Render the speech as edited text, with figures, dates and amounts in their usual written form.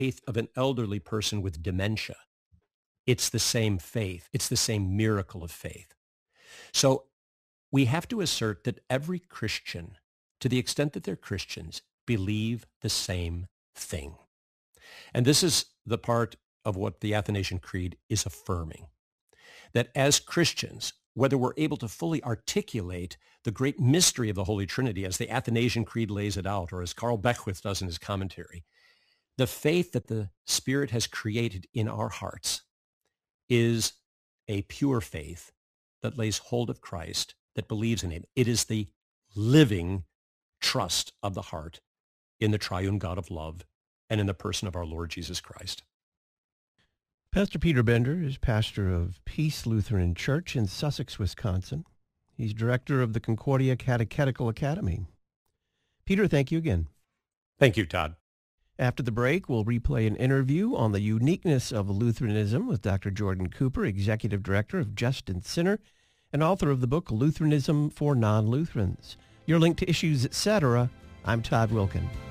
faith of an elderly person with dementia. It's the same faith. It's the same miracle of faith. So we have to assert that every Christian, to the extent that they're Christians, believe the same thing. And this is the part of what the Athanasian Creed is affirming, that as Christians, whether we're able to fully articulate the great mystery of the Holy Trinity as the Athanasian Creed lays it out, or as Carl Beckwith does in his commentary, the faith that the Spirit has created in our hearts is a pure faith that lays hold of Christ, that believes in him. It is the living trust of the heart in the triune God of love and in the person of our Lord Jesus Christ. Pastor Peter Bender is pastor of Peace Lutheran Church in Sussex, Wisconsin. He's director of the Concordia Catechetical Academy. Peter, thank you again. Thank you, Todd. After the break, we'll replay an interview on the uniqueness of Lutheranism with Dr. Jordan Cooper, executive director of Just and Sinner, and author of the book Lutheranism for Non-Lutherans. Your link to Issues, Etc. I'm Todd Wilkin.